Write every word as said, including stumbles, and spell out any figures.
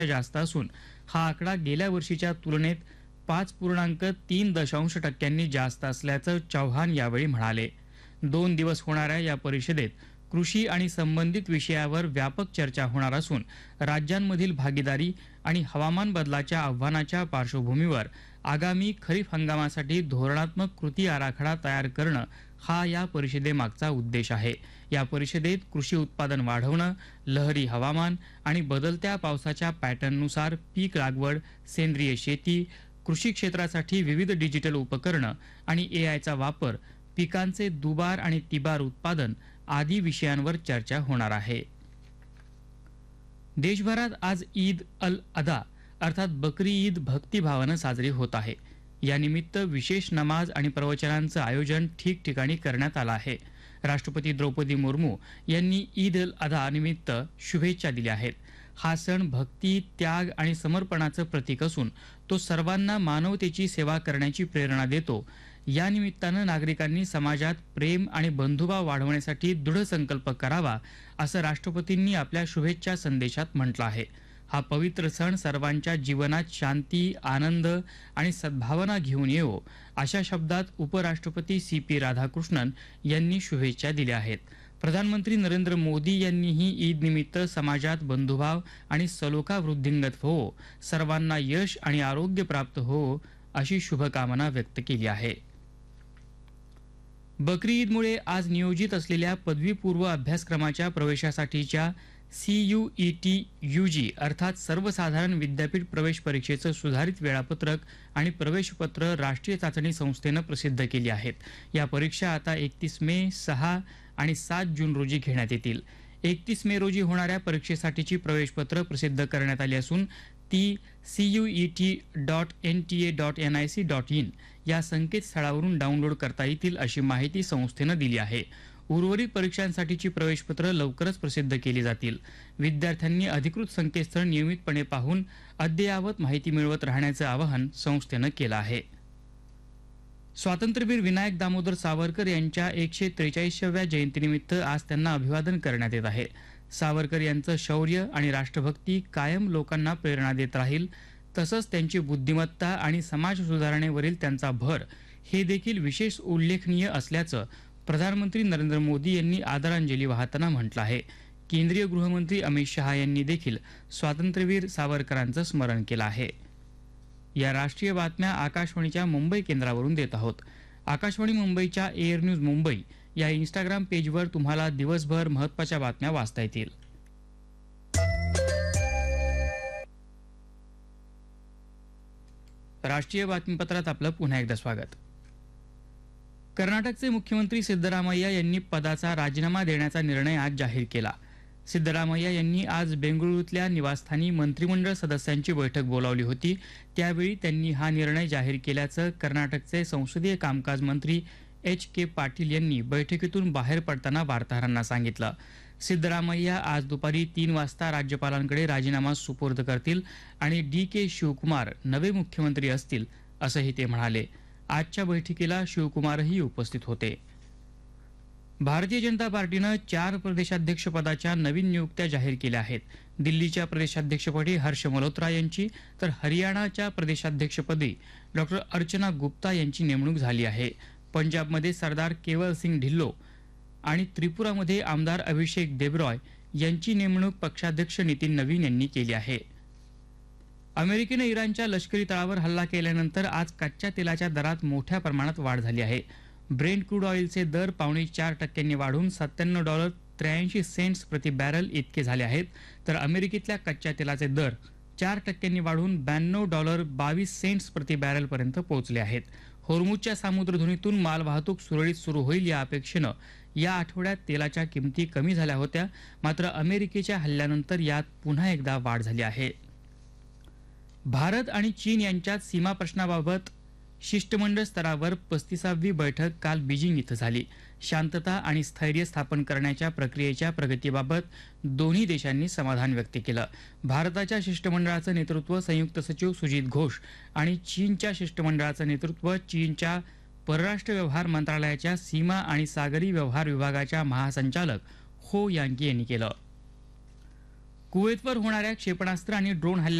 जास्त असून हा आकडा गेल्या वर्षीच्या तुलनेत पाच पूर्णांक तीन दशांश टक्क्यांनी जास्त असल्याचं चव्हाण यावेळी म्हणाले. दोन दिवस होणाऱ्या या परिषदेत कृषी आणि संबंधित विषयावर व्यापक चर्चा होणार असून राज्यांमधील भागीदारी आणि हवामान बदलाच्या आव्हानाच्या पार्श्वभूमीवर आगामी खरीप हंगामासाठी धोरणात्मक कृती आराखडा तयार करणं हा या परिषदेमागचा उद्देश आहे. या परिषदेत कृषी उत्पादन वाढवणं, लहरी हवामान आणि बदलत्या पावसाच्या पॅटर्ननुसार पीक लागवड, सेंद्रिय शेती, कृषी क्षेत्रासाठी विविध डिजिटल उपकरणं आणि एआयचा वापर, पिकांचे दुबार आणि तिबार उत्पादन आदी विषयांवर चर्चा होणार आहे. देशभरात आज ईद अल अदा अर्थात बकरी ईद भक्तिभावानं साजरी होत आहे. यानिमित्त विशेष नमाज आणि प्रवचनांचं आयोजन ठिकठिकाणी करण्यात आलं आहे. राष्ट्रपती द्रौपदी मुर्मू यांनी ईद अल अदा निमित्त शुभेच्छा दिल्या आहेत. हा सण भक्ती, त्याग आणि समर्पणाचं प्रतीक असून तो सर्वांना मानवतेची सेवा करण्याची प्रेरणा देतो. या निमित्तानं नागरिकांनी समाजात प्रेम आणि बंधुभाव वाढवण्यासाठी दृढ संकल्प करावा असं राष्ट्रपतींनी आपल्या शुभेच्छा संदेशात म्हटलं आहे. हा पवित्र सण सर्वांच्या जीवनात शांती, आनंद आणि सद्भावना घेऊन येवो अशा शब्दात उपराष्ट्रपती सी पी राधाकृष्णन यांनी शुभेच्छा दिल्या आहेत. प्रधानमंत्री नरेंद्र मोदी यांनीही ईद निमित्त समाजात बंधुभाव आणि सलोखा वृद्धिंगत हो, सर्वांना यश आणि आरोग्य प्राप्त हो अशी शुभकामना व्यक्त केली आहे. बकरी ईदमुळे आज नियोजित असलेल्या पदवीपूर्व अभ्यासक्रमाच्या प्रवेशासाठीच्या C you E T U जी अर्थात सर्वसाधारण विद्यापीठ प्रवेश परीक्षेचं सुधारित वेळापत्रक आणि प्रवेशपत्र राष्ट्रीय चाचणी संस्थेनं प्रसिद्ध केली आहेत. या परीक्षा आता एकतीस मे, सहा आणि सात जून रोजी घेण्यात येतील. एकतीस मे रोजी होणाऱ्या परीक्षेसाठीची प्रवेशपत्र प्रसिद्ध करण्यात आली असून ती C you E T dot N T A dot N I C dot in या संकेतस्थळावरून डाउनलोड करता येतील अशी माहिती संस्थेनं दिली आहे. उर्वरित परीक्षांसाठीची प्रवेशपत्र लवकरच प्रसिद्ध केली जातील. विद्यार्थ्यांनी अधिकृत संकेतस्थळ नियमितपणे पाहून अद्ययावत माहिती मिळवत राहण्याचं आवाहन संस्थेनं केलं आहे. स्वातंत्र्यवीर विनायक दामोदर सावरकर यांच्या एकशे त्रेचाळीसाव्या जयंतीनिमित्त आज त्यांना अभिवादन करण्यात येत आहे. सावरकर यांचं शौर्य आणि राष्ट्रभक्ती कायम लोकांना प्रेरणा देत राहील. तसंच त्यांची बुद्धिमत्ता आणि समाज सुधारणेवरील त्यांचा भर हे देखील विशेष उल्लेखनीय असल्याचं प्रधानमंत्री नरेंद्र मोदी यांनी आदरांजली वाहताना म्हटलं आहे. केंद्रीय गृहमंत्री अमित शहा यांनी देखील स्वातंत्र्यवीर सावरकरांचं स्मरण केलं आहे. या राष्ट्रीय बातम्या आकाशवाणीच्या मुंबई केंद्रावरून देत आहोत. आकाशवाणी मुंबईच्या एअर न्यूज मुंबई या इंस्टाग्राम पेजवर तुम्हाला दिवसभर महत्त्वाच्या बातम्या वाचता येतील. राष्ट्रीय बातमीपत्रात आपलं पुन्हा एकदा स्वागत. कर्नाटकचे मुख्यमंत्री सिद्धरामय्या यांनी पदाचा राजीनामा देण्याचा निर्णय आज जाहीर केला. सिद्धरामय्या यांनी आज बेंगळुरूतल्या निवासस्थानी मंत्रिमंडळ सदस्यांची बैठक बोलावली होती. त्यावेळी त्यांनी हा निर्णय जाहीर केल्याचं कर्नाटकचे संसदीय कामकाज मंत्री एच के पाटील यांनी बैठकीतून बाहेर पडताना वार्ताहरांना सांगितलं. सिद्धरामय्या आज दुपारी तीन वाजता राज्यपालांकडे राजीनामा सुपूर्द करतील आणि डी के शिवकुमार नवे मुख्यमंत्री असतील असंही ते म्हणाले. आजच्या बैठकीला शिवकुमारही उपस्थित होते. भारतीय जनता पार्टीनं चार प्रदेशाध्यक्षपदाच्या नवीन नियुक्त्या जाहीर केल्या आहेत. दिल्लीच्या प्रदेशाध्यक्षपदी हर्ष मल्होत्रा यांची तर हरियाणाच्या प्रदेशाध्यक्षपदी डॉक्टर अर्चना गुप्ता यांची नेमणूक झाली आहे. पंजाबमध्ये सरदार केवल सिंग ढिल्लो आणि त्रिपुरामध्ये आमदार अभिषेक देबरॉय यांची नेमणूक पक्षाध्यक्ष नितीन नवीन यांनी केली आहे. अमेरिकेनं इराणच्या लष्करी तळावर हल्ला केल्यानंतर आज कच्च्या तेलाच्या दरात मोठ्या प्रमाणात वाढ झाली आहे. ब्रेंट क्रूड ऑइलचे दर पावणे चार टक्क्यांनी वाढून सत्त्याण्णव डॉलर त्र्याऐंशी सेंट्स प्रति बॅरल इतके झाले आहेत. तर अमेरिकेतल्या कच्च्या तेलाचे दर चार टक्क्यांनी वाढून ब्याण्णव डॉलर बावीस सेंट्स प्रति बॅरल पर्यंत पोहोचले आहेत. होर्मुजच्या सामुद्रधुनीतून मालवाहतूक सुरळीत सुरू होईल या अपेक्षेनं या आठवड्यात तेलाच्या किमती कमी झाल्या होत्या. मात्र अमेरिकेच्या हल्ल्यानंतर यात पुन्हा एकदा वाढ झाली आहे. भारत आणि चीन यांच्यात सीमा प्रश्नाबाबत शिष्टमंडळ स्तरावर पस्तीसावी बैठक काल बीजिंग इथं झाली. शांतता आणि स्थैर्य स्थापन करण्याच्या प्रक्रियेच्या प्रगतीबाबत दोन्ही देशांनी समाधान व्यक्त केलं. भारताच्या शिष्टमंडळाचं नेतृत्व संयुक्त सचिव सुजित घोष आणि चीनच्या शिष्टमंडळाचं नेतृत्व चीनच्या परराष्ट्र व्यवहार मंत्रालयाच्या सीमा आणि सागरी व्यवहार विभागाच्या महासंचालक हो यांकी यांनी केलं. कुवेतवर होणाऱ्या क्षेपणास्त्र आणि ड्रोन हल्ल्या